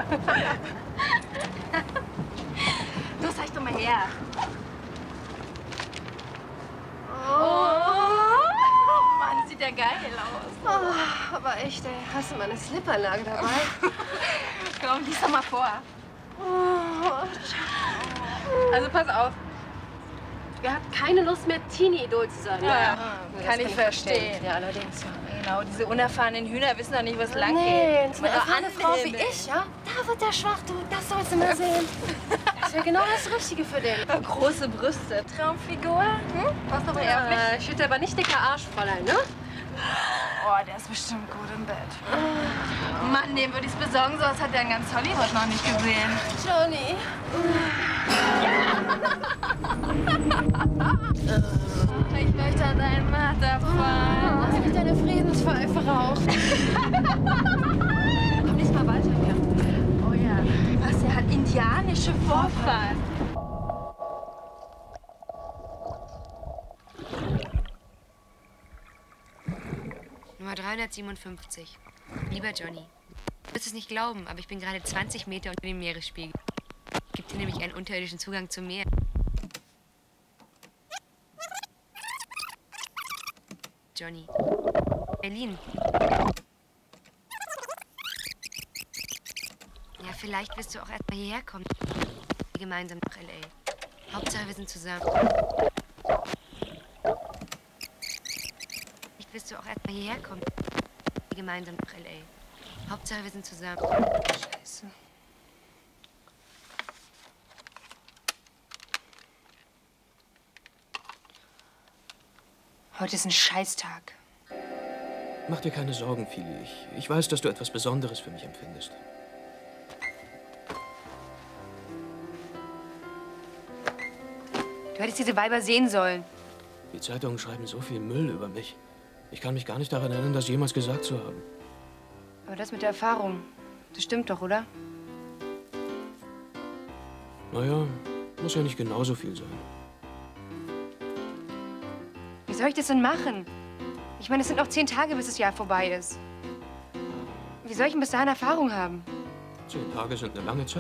Du, zeig doch mal her. Mann, sieht ja geil aus. Oh, aber echt, ey. Hast du meine Slipperlage dabei? Komm, lies doch mal vor. Also pass auf. Ihr habt keine Lust mehr, Teenie-Idol zu sein. Ja, das kann ich verstehen. Ja, allerdings. Genau, diese unerfahrenen Hühner wissen doch nicht, was lang Nee, geht. eine erfahrene Frau wie ich, ja? Da wird der schwach, du. Das sollst du mal sehen. Das wäre genau das Richtige für den. Große Brüste. Traumfigur. Passt doch mal eher auf mich. Ich hätte aber nicht dicker Arsch, Fräulein, ne? Oh, der ist bestimmt gut im Bett. Mann, dem würde ich es besorgen, sowas hat er in ganz Hollywood noch nicht gesehen. Johnny. Ich möchte an deinen Marterpfahl. Lass mich deine Friedenspfeife rauchen. Komm nicht mal weiter hier. Oh ja, was, er hat indianische Vorfahren. Nummer 357. Lieber Johnny, du wirst es nicht glauben, aber ich bin gerade 20 Meter unter dem Meeresspiegel. Gibt dir nämlich einen unterirdischen Zugang zum Meer. Johnny. Berlin. Ja, vielleicht wirst du auch erstmal hierher kommen. Gemeinsam nach L.A. Hauptsache, wir sind zusammen. Vielleicht wirst du auch erstmal hierher kommen. Gemeinsam nach L.A. Hauptsache, wir sind zusammen. Scheiße. Heute ist ein Scheißtag. Mach dir keine Sorgen, Fili. Ich weiß, dass du etwas Besonderes für mich empfindest. Du hättest diese Weiber sehen sollen. Die Zeitungen schreiben so viel Müll über mich. Ich kann mich gar nicht daran erinnern, das jemals gesagt zu haben. Aber das mit der Erfahrung, das stimmt doch, oder? Naja, muss ja nicht genauso viel sein. Wie soll ich das denn machen? Ich meine, es sind noch 10 Tage, bis das Jahr vorbei ist. Wie soll ich denn bis dahin Erfahrung haben? 10 Tage sind eine lange Zeit.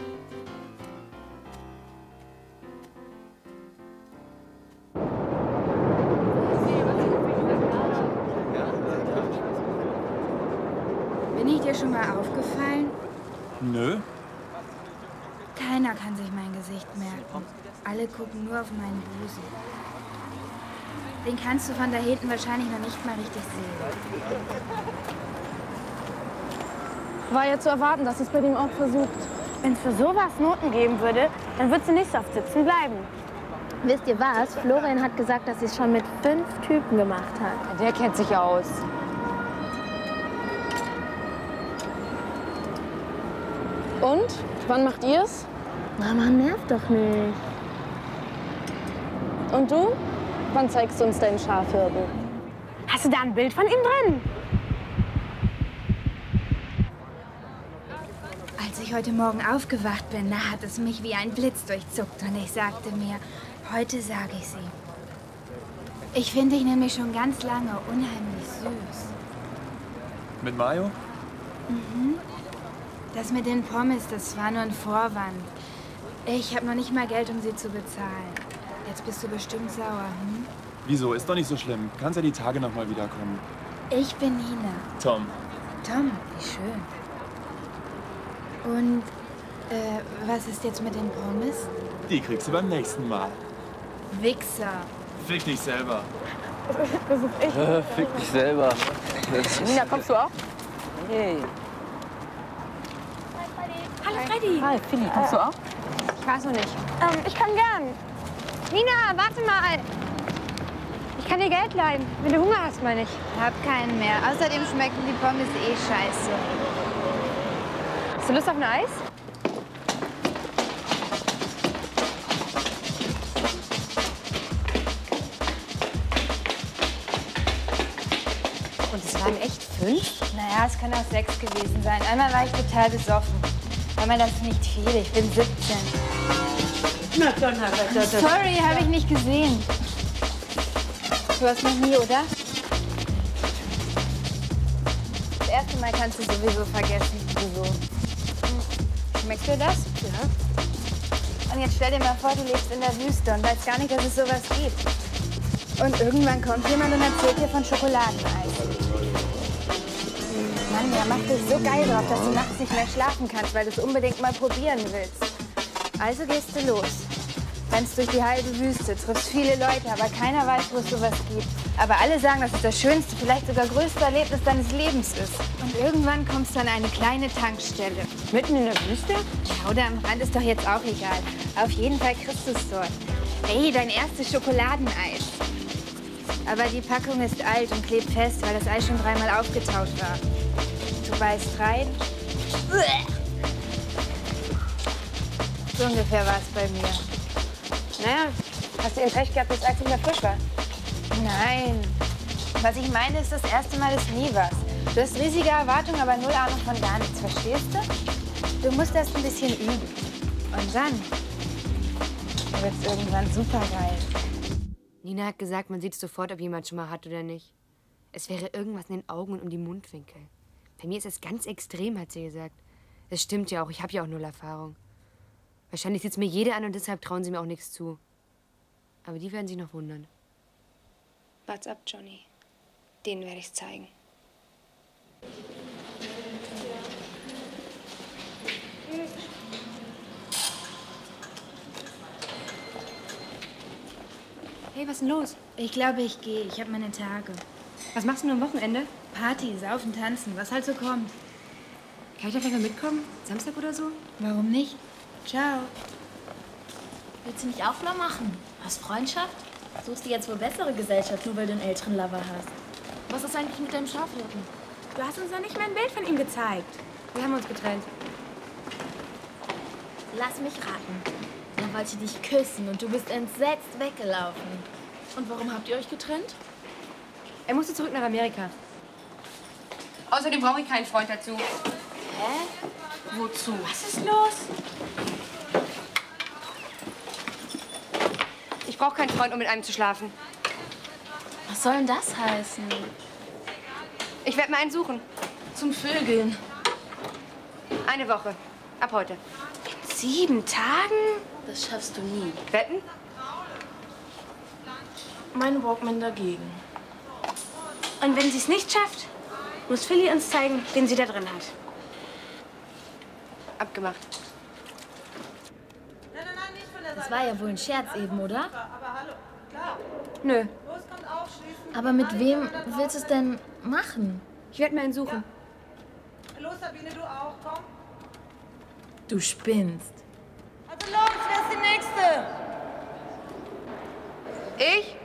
Bin ich dir schon mal aufgefallen? Nö. Keiner kann sich mein Gesicht merken. Alle gucken nur auf meinen Busen. Den kannst du von da hinten wahrscheinlich noch nicht mal richtig sehen. War ja zu erwarten, dass es bei dem auch versucht. Wenn es für sowas Noten geben würde, dann würde sie nicht so oft sitzen bleiben. Wisst ihr was? Florian hat gesagt, dass sie es schon mit 5 Typen gemacht hat. Der kennt sich aus. Und? Wann macht ihr's? Mama, nervt doch nicht. Und du? Wann zeigst du uns deinen Schafhirten? Hast du da ein Bild von ihm drin? Als ich heute Morgen aufgewacht bin, da hat es mich wie ein Blitz durchzuckt und ich sagte mir, heute sage ich sie. Ich finde dich nämlich schon ganz lange unheimlich süß. Mit Mayo? Mhm. Das mit den Pommes, das war nur ein Vorwand. Ich habe noch nicht mal Geld, um sie zu bezahlen. Jetzt bist du bestimmt sauer, hm? Wieso? Ist doch nicht so schlimm. Kannst ja die Tage noch mal wiederkommen. Ich bin Nina. Tom. Tom, wie schön. Und, was ist jetzt mit den Pommes? Die kriegst du beim nächsten Mal. Wichser. Fick dich selber. Das ist echt. Fick dich selber. Nina, kommst du auch? Hey. Hallo Freddy. Hi, Fili, kommst du auch? Ich weiß noch nicht. Ich kann gern. Nina, warte mal. Ich kann dir Geld leihen, wenn du Hunger hast, meine ich. Hab keinen mehr. Außerdem schmecken die Pommes eh scheiße. Hast du Lust auf ein Eis? Und es waren echt 5? Naja, es kann auch 6 gewesen sein. Einmal war ich total besoffen. Aber das ist nicht viel. Ich bin 17. Na, Donnerwetter. Sorry, habe ich nicht gesehen. Du hast noch nie, oder? Das erste Mal kannst du sowieso vergessen. Wieso? Schmeckt dir das? Ja. Und jetzt stell dir mal vor, du lebst in der Wüste und weißt gar nicht, dass es sowas gibt. Und irgendwann kommt jemand und erzählt dir von Schokoladeneis. Mann, der macht dich so geil drauf, dass du nachts nicht mehr schlafen kannst, weil du es unbedingt mal probieren willst. Also gehst du los. Rennst durch die halbe Wüste, triffst viele Leute, aber keiner weiß, wo es sowas gibt. Aber alle sagen, dass es das schönste, vielleicht sogar größte Erlebnis deines Lebens ist. Und irgendwann kommst du an eine kleine Tankstelle. Mitten in der Wüste? Schau, da am Rand ist doch jetzt auch egal. Auf jeden Fall kriegst du es dort. Ey, dein erstes Schokoladeneis. Aber die Packung ist alt und klebt fest, weil das Eis schon 3-mal aufgetaut war. Du beißt rein. So ungefähr war es bei mir. Naja, hast du eben recht gehabt, dass das Eis nicht mehr frisch war? Nein. Was ich meine, ist, das erste Mal ist nie was. Du hast riesige Erwartungen, aber null Ahnung von gar nichts. Verstehst du? Du musst erst ein bisschen üben. Und dann wird es irgendwann super geil. Nina hat gesagt, man sieht sofort, ob jemand schon mal hat oder nicht. Es wäre irgendwas in den Augen und um die Mundwinkel. Bei mir ist es ganz extrem, hat sie gesagt. Das stimmt ja auch, ich habe ja auch null Erfahrung. Wahrscheinlich sieht es mir jeder an und deshalb trauen sie mir auch nichts zu. Aber die werden sich noch wundern. Wart's ab, Johnny. Denen werde ich's zeigen. Hey, was ist denn los? Ich glaube, ich gehe. Ich habe meine Tage. Was machst du nur am Wochenende? Party, saufen, tanzen, was halt so kommt. Kann ich da vielleicht mal mitkommen? Samstag oder so? Warum nicht? Ciao. Willst du nicht auch mal machen? Hast Freundschaft? Suchst du jetzt wohl bessere Gesellschaft, nur weil du einen älteren Lover hast? Was ist eigentlich mit deinem Scharflocken? Du hast uns noch nicht mal ein Bild von ihm gezeigt. Wir haben uns getrennt. Lass mich raten. Er wollte dich küssen und du bist entsetzt weggelaufen. Und warum habt ihr euch getrennt? Er musste zurück nach Amerika. Außerdem brauche ich keinen Freund dazu. Hä? Wozu? Was ist los? Ich brauche keinen Freund, um mit einem zu schlafen. Was soll denn das heißen? Ich werde mir einen suchen. Zum Vögeln. Eine Woche. Ab heute. In 7 Tagen? Das schaffst du nie. Wetten? Mein Walkman dagegen. Und wenn sie es nicht schafft, muss Philly uns zeigen, wen sie da drin hat. Abgemacht. Das war ja wohl ein Scherz eben, oder? Nö. Aber mit wem willst du es denn machen? Ich werde mir einen suchen. Los, Sabine, du auch, komm. Du spinnst. Also los, wer ist die Nächste? Ich?